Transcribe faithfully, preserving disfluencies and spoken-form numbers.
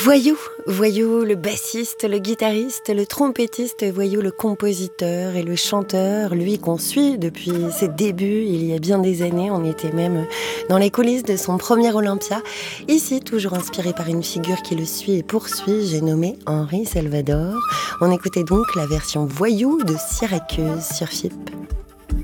Voyou, Voyou, le bassiste, le guitariste, le trompettiste, Voyou, le compositeur et le chanteur, lui qu'on suit depuis ses débuts, il y a bien des années, on était même dans les coulisses de son premier Olympia. Ici, toujours inspiré par une figure qui le suit et poursuit, j'ai nommé Henri Salvador. On écoutait donc la version Voyou de Syracuse sur F I P.